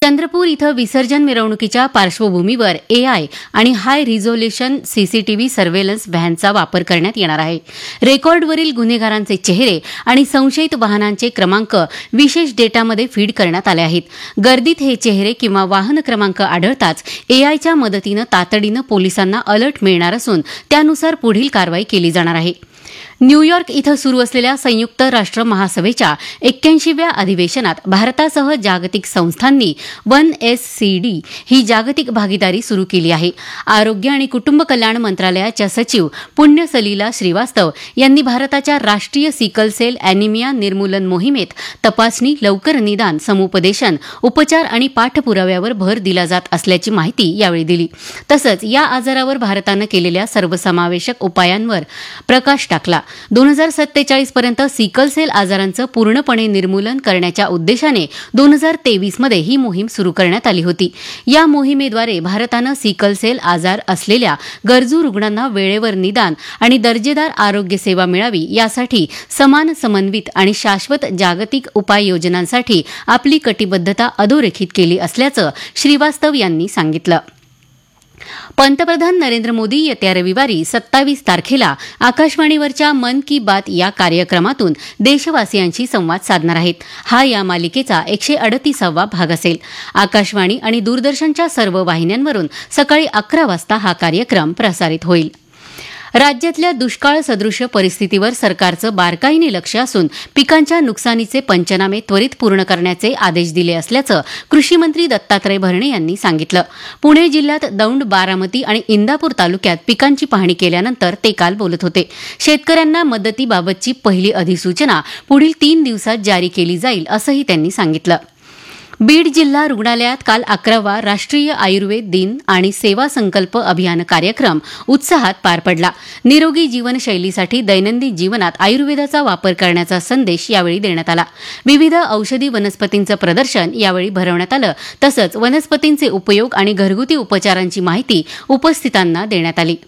चंद्रपूर इथं विसर्जन मिरवणुकीच्या पार्श्वभूमीवर एआय आणि हाय रिझोल्युशन सीसीटीव्ही सर्व्हेलन्स व्हॅनचा वापर करण्यात येणार आहे. रेकॉर्डवरील गुन्हेगारांचे चेहरे आणि संशयित वाहनांचे क्रमांक विशेष डेटामध्ये फीड करण्यात आले आहेत. गर्दीत हे चेहरे किंवा वाहन क्रमांक आढळताच एआयच्या मदतीनं तातडीनं पोलिसांना अलर्ट मिळणार असून त्यानुसार पुढील कारवाई केली जाणार आहे. न्यूयॉर्क इथं सुरू असलेल्या संयुक्त राष्ट्र महासभेच्या 81व्या अधिवेशनात भारतासह जागतिक संस्थांनी 1SCD ही जागतिक भागीदारी सुरू केली आहे. आरोग्य आणि कुटुंब कल्याण मंत्रालयाच्या सचिव पुण्य सलिला श्रीवास्तव यांनी भारताच्या राष्ट्रीय सिकल सेल अॅनिमिया निर्मूलन मोहिमेत तपासणी, लवकर निदान, समुपदेशन, उपचार आणि पाठपुराव्यावर भर दिला जात असल्याची माहिती यावेळी दिली. तसंच या आजारावर भारतानं केलेल्या सर्वसमावेशक उपायांवर प्रकाश टाकला. 2047 पर्यंत सिकल सेल आजारांचं पूर्णपणे निर्मूलन करण्याच्या उद्देशाने 2023 मध्ये ही मोहीम सुरू करण्यात आली होती. या मोहिमेद्वारे भारतानं सिकल सेल आजार असलेल्या गरजू रुग्णांना वेळेवर निदान आणि दर्जेदार आरोग्य सेवा मिळावी यासाठी समान, समन्वित आणि शाश्वत जागतिक उपाययोजनांसाठी आपली कटिबद्धता अधोरेखित केली असल्याचं श्रीवास्तव यांनी सांगितलं. पंतप्रधान नरेंद्र मोदी येत्या रविवारी 27 तारखेला आकाशवाणीवरच्या मन की बात या कार्यक्रमातून देशवासियांशी संवाद साधणार आहेत. हा या मालिकेचा 138वा भाग असेल. आकाशवाणी आणि दूरदर्शनच्या सर्व वाहिन्यांवरून सकाळी 11 वाजता हा कार्यक्रम प्रसारित होईल. राज्यातल्या दुष्काळ सदृश्य परिस्थितीवर सरकारचं बारकाईने लक्ष असून पिकांच्या नुकसानीचे पंचनामे त्वरित पूर्ण करण्याचे आदेश दिले असल्याचं कृषी मंत्री दत्तात्रय भरणे यांनी सांगितलं. पुणे जिल्ह्यात दौंड, बारामती आणि इंदापूर तालुक्यात पिकांची पाहणी केल्यानंतर ते काल बोलत होते. शेतकऱ्यांना मदतीबाबतची पहिली अधिसूचना पुढील 3 दिवसात जारी केली जाईल असंही त्यांनी सांगितलं. बीड जिल्हा रुग्णालयात काल 11वा राष्ट्रीय आयुर्वेद दिन आणि सेवा संकल्प अभियान कार्यक्रम उत्साहात पार पडला. निरोगी जीवनशैलीसाठी दैनंदिन जीवनात आयुर्वेदाचा वापर करण्याचा संदेश यावेळी देण्यात आला. विविध औषधी वनस्पतींचं प्रदर्शन यावेळी भरवण्यात आलं. तसंच वनस्पतींचे उपयोग आणि घरगुती उपचारांची माहिती उपस्थितांना देण्यात आली.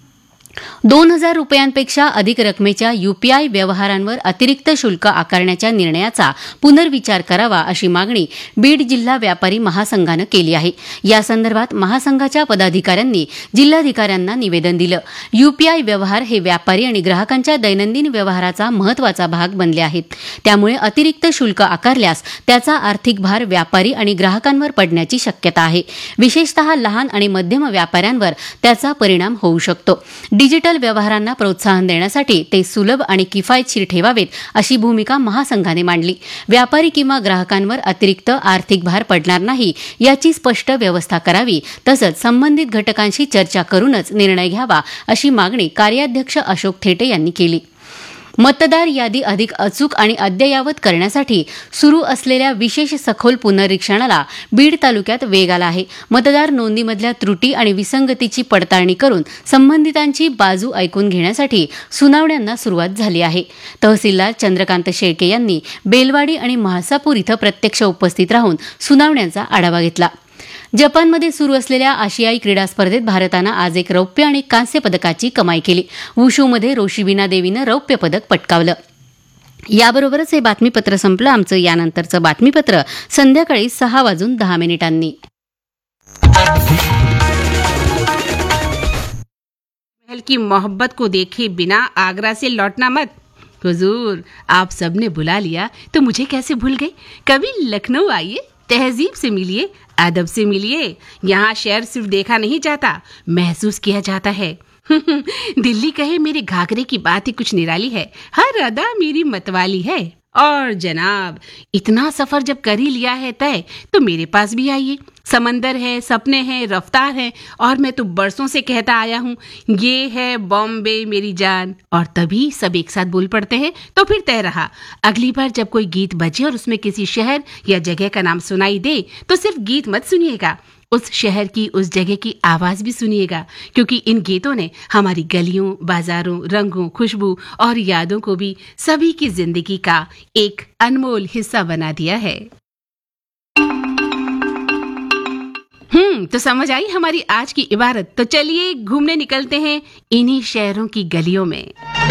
2,000 रुपयांपेक्षा अधिक रकमेच्या यूपीआय व्यवहारांवर अतिरिक्त शुल्क आकारण्याच्या निर्णयाचा पुनर्विचार करावा अशी मागणी बीड जिल्हा व्यापारी महासंघानं केली आहे. यासंदर्भात महासंघाच्या पदाधिकाऱ्यांनी जिल्हाधिकाऱ्यांना निवेदन दिलं. यूपीआय व्यवहार हे व्यापारी आणि ग्राहकांच्या दैनंदिन व्यवहाराचा महत्वाचा भाग बनले आहेत. त्यामुळे अतिरिक्त शुल्क आकारल्यास त्याचा आर्थिक भार व्यापारी आणि ग्राहकांवर पडण्याची शक्यता आहे. विशेषतः लहान आणि मध्यम व्यापाऱ्यांवर त्याचा परिणाम होऊ शकतो. डिजिटल व्यवहारांना प्रोत्साहन देण्यासाठी ते सुलभ आणि किफायतशीर ठेवावेत अशी भूमिका महासंघाने मांडली. व्यापारी किंवा ग्राहकांवर अतिरिक्त आर्थिक भार पडणार नाही याची स्पष्ट व्यवस्था करावी. तसंच संबंधित घटकांशी चर्चा करूनच निर्णय घ्यावा अशी मागणी कार्याध्यक्ष अशोक थेटे यांनी केली. मतदार यादी अधिक अचूक आणि अद्ययावत करण्यासाठी सुरू असलेल्या विशेष सखोल पुनरीक्षणाला बीड तालुक्यात वेग आला आहे. मतदार नोंदीमधल्या त्रुटी आणि विसंगतीची पडताळणी करून संबंधितांची बाजू ऐकून घेण्यासाठी सुनावण्यांना सुरुवात झाली आहे. तहसीलदार चंद्रकांत शेळके यांनी बेलवाडी आणि म्हाळसापूर इथं प्रत्यक्ष उपस्थित राहून सुनावण्यांचा आढावा घेतला. जपानमध्ये सुरू असलेल्या आशियाई क्रीडा स्पर्धेत भारतानं आज एक रौप्य आणि कांस्य पदकाची कमाई केली. वुशूमध्ये रोशिबिना देवीनं रौप्य पदक पटकावलं. याबरोबरच हे बातमीपत्र संपलं. आमचं यानंतरचं बातमीपत्र संध्याकाळी 6:10 महल की मोहब्बत को देखे बिना आगरा से लौटना मत. हुजूर, आप सबने बुला लिया तो मुझे कैसे भूल गए. कभी लखनऊ आइए, तहजीब से मिलिए, अदब से मिलिए. यहाँ शहर सिर्फ देखा नहीं जाता, महसूस किया जाता है. दिल्ली कहे मेरे घाघरे की बात ही कुछ निराली है, हर अदा मेरी मतवाली है. और जनाब, इतना सफर जब कर ही लिया है तय तो मेरे पास भी आइए. समंदर है, सपने हैं, रफ्तार है, और मैं तो बरसों से कहता आया हूँ ये है बॉम्बे मेरी जान. और तभी सब एक साथ बोल पड़ते हैं तो फिर तय रहा. अगली बार जब कोई गीत बजे और उसमें किसी शहर या जगह का नाम सुनाई दे तो सिर्फ गीत मत सुनिएगा, उस शहर की, उस जगह की आवाज भी सुनिएगा. क्योंकि इन गीतों ने हमारी गलियों, बाजारों, रंगों, खुशबू और यादों को भी सभी की जिंदगी का एक अनमोल हिस्सा बना दिया है. तो समझ आई हमारी आज की इबारत. तो चलिए घूमने निकलते हैं इन्हीं शहरों की गलियों में.